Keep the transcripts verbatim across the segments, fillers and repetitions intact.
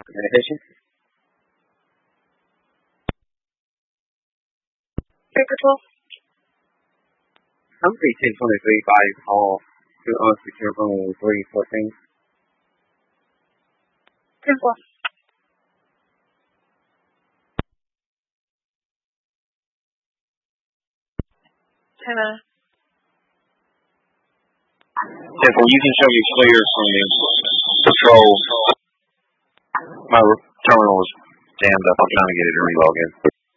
Communication. Baker twelve. Company ten twenty-three, body call to unsecure room three fourteen. ten four. ten nine. If you can show me clear from the patrol, my terminal was jammed up. I'm trying to get it to relog in.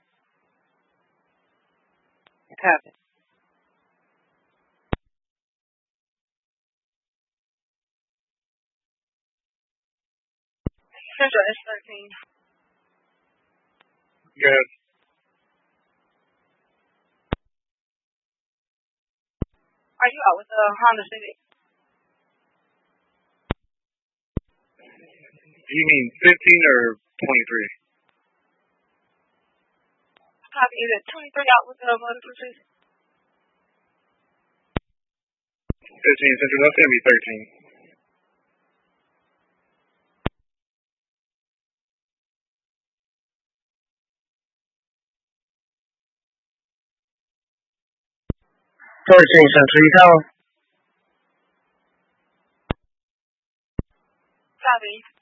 Copy. Central S thirteen. Good. Are you out with the Honda Civic? Do you mean fifteen or twenty-three? Copy. Is it twenty-three out with the motor purchase? fifteen Central, that's going to be thirteen. thirteen Central, you calling? Copy.